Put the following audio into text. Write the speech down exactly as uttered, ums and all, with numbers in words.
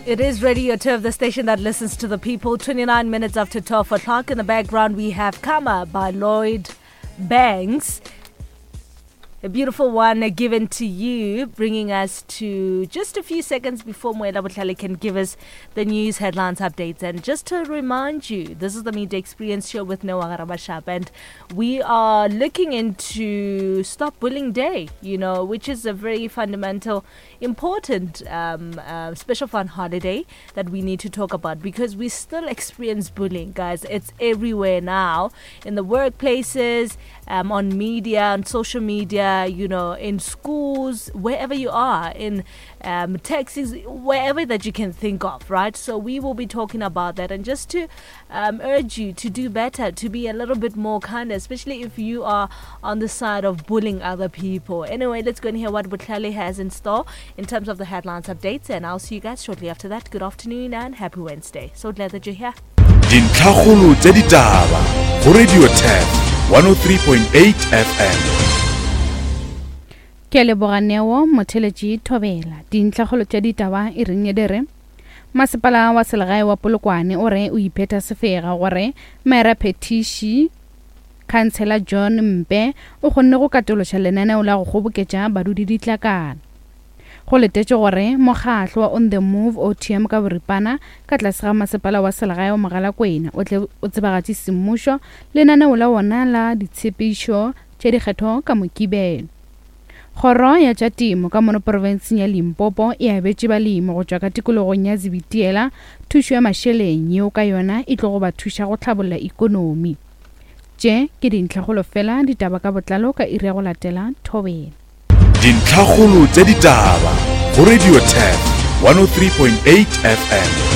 It is Radio Turf, the station that listens to the people. twenty-nine minutes after twelve o'clock. In the background, we have Kama by Lloyd Banks. A beautiful one given to you, bringing us to just a few seconds before Moela Butlale can give us the news headlines updates. And just to remind you, this is the Media Experience Show with Noah Garabashap, and we are looking into Stop Bullying Day, you know, which is a very fundamental, important um, uh, special fund holiday that we need to talk about, because we still experience bullying, guys. It's everywhere now, in the workplaces, um, on media, on social media, you know, in schools, wherever you are, in um, taxis, wherever that you can think of, right? So we will be talking about that, and just to um, urge you to do better, to be a little bit more kind, especially if you are on the side of bullying other people. Anyway, let's go and hear what Butlale has in store in terms of the headlines updates, and I'll see you guys shortly after that. Good afternoon and happy Wednesday. So glad that you're here. Dintlhagolo tse ditaba go Radio Turf one oh three point eight F M. Ke leboganewo motheletši Thobela. Dintlhagolo tša ditaba e reng edere. Masepala wa Selegae wa Polokwane o re o ipheta sefega gore Maera Phetiši Councillor John Mpe o kgonne go katološa lenaneo la go kgoboketša badudi ditlakana. Go letetše gore mokgatlo wa On the Move O T M ka boripana ka tlase ga masepala wa Selegae o Mogalakwena o tle o tsebagatše semmušo lenaneo la wona la ditshepišo tše dikgetho ka Mokibelo. Kgoro ya tša temo ka mono provinseng ya Limpopo e abetše balemi go tšwa ka tikologong ya Zibitiela thušo ya mašeleng yeo ka yona e tlo go ba thuša go tlhabolla ikonomi. Tše ke dintlhagolo fela, ditaba ka botlalo ka iri ya go latela Thobela. Dintlhagolo tše ditaba go Radio Turf one oh three point eight F M.